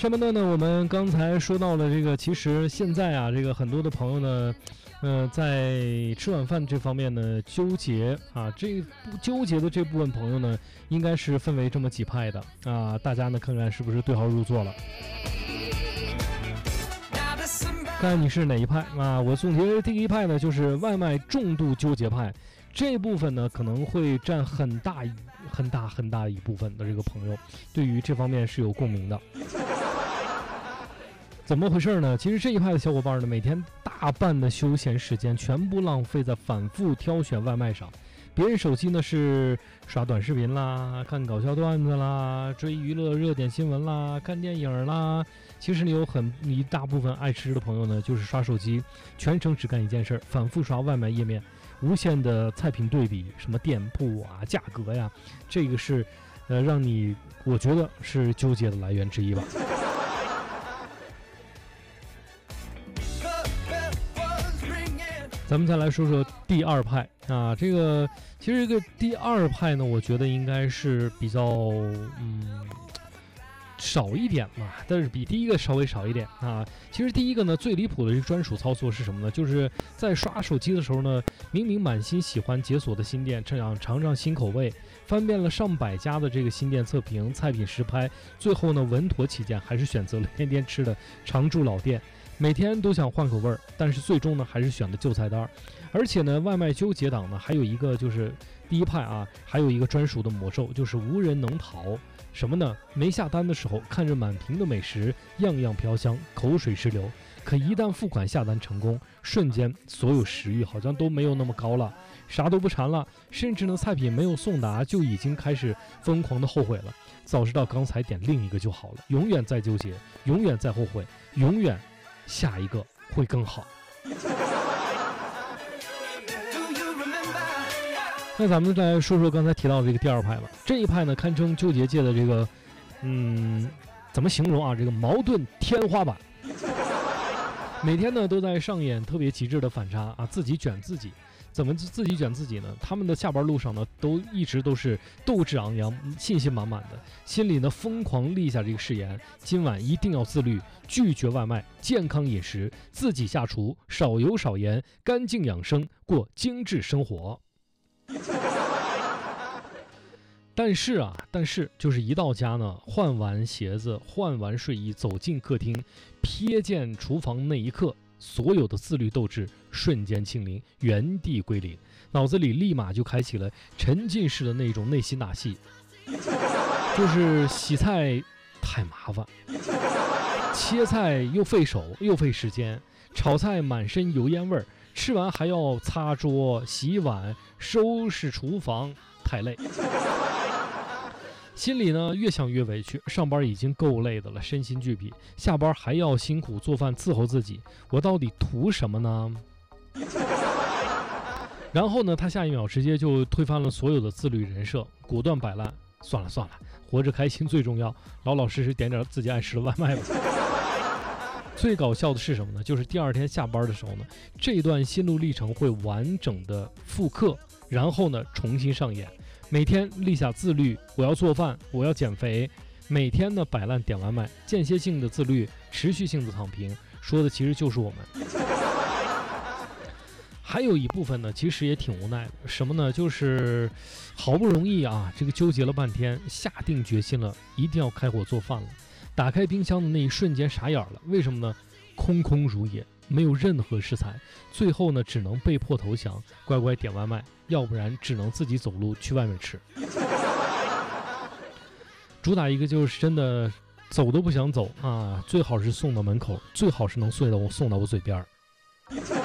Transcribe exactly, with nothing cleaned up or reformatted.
上半段呢，我们刚才说到了这个，其实现在啊，这个很多的朋友呢，呃，在吃晚饭这方面呢纠结啊，这纠结的这部分朋友呢，应该是分为这么几派的啊，大家呢看看是不是对号入座了。看你是哪一派啊？我总结第一派呢，就是外卖重度纠结派，这部分呢可能会占很大很大很大一部分的这个朋友，对于这方面是有共鸣的。怎么回事呢？其实这一派的小伙伴呢，每天大半的休闲时间全部浪费在反复挑选外卖上。别人手机呢是刷短视频啦，看搞笑段子啦，追娱乐热点新闻啦，看电影啦。其实你有很一大部分爱吃的朋友呢，就是刷手机，全程只干一件事，反复刷外卖页面，无限的菜品对比，什么店铺啊、价格呀，这个是呃让你我觉得是纠结的来源之一吧。咱们再来说说第二派啊，这个其实这个第二派呢，我觉得应该是比较嗯少一点嘛，但是比第一个稍微少一点啊。其实第一个呢，最离谱的这个专属操作是什么呢？就是在刷手机的时候呢，明明满心喜欢解锁的新店，这样尝尝新口味，翻遍了上百家的这个新店测评、菜品实拍，最后呢稳妥起见，还是选择了天天吃的常驻老店。每天都想换口味儿，但是最终呢还是选的旧菜单。而且呢，外卖纠结党呢还有一个就是第一派啊，还有一个专属的魔兽，就是无人能逃。什么呢？没下单的时候看着满屏的美食，样样飘香，口水直流。可一旦付款下单成功，瞬间所有食欲好像都没有那么高了，啥都不馋了，甚至呢菜品没有送达就已经开始疯狂的后悔了。早知道刚才点另一个就好了，永远在纠结，永远在后悔，永远下一个会更好。那咱们再来说说刚才提到的这个第二派吧。这一派呢，堪称纠结界的这个，嗯，怎么形容啊？这个矛盾天花板。每天呢都在上演特别极致的反差啊，自己卷自己。怎么自己卷自己呢？他们的下班路上呢，都一直都是斗志昂扬、信心满满的，心里呢疯狂立下这个誓言：今晚一定要自律，拒绝外卖，健康饮食，自己下厨，少油少盐，干净养生，过精致生活。但是啊，但是就是一到家呢，换完鞋子，换完睡衣，走进客厅，瞥见厨房那一刻，所有的自律斗志瞬间清零，原地归零，脑子里立马就开启了沉浸式的那种内心打戏，就是洗菜太麻烦，切菜又费手又费时间，炒菜满身油烟味儿，吃完还要擦桌、洗碗、收拾厨房，太累。心里呢越想越委屈，上班已经够累的了，身心俱疲，下班还要辛苦做饭伺候自己，我到底图什么呢？然后呢，他下一秒直接就推翻了所有的自律人设，果断摆烂，算了算了，活着开心最重要，老老实实点点自己爱吃的外卖吧。最搞笑的是什么呢？就是第二天下班的时候呢，这段心路历程会完整的复刻，然后呢重新上演。每天立下自律，我要做饭，我要减肥。每天呢摆烂点外卖，间歇性的自律，持续性的躺平，说的其实就是我们。还有一部分呢，其实也挺无奈的，什么呢？就是好不容易啊，这个纠结了半天，下定决心了，一定要开火做饭了。打开冰箱的那一瞬间傻眼了，为什么呢？空空如也，没有任何食材，最后呢只能被迫投降，乖乖点外卖，要不然只能自己走路去外面吃。主打一个就是真的走都不想走啊，最好是送到门口，最好是能送到我送到我嘴边。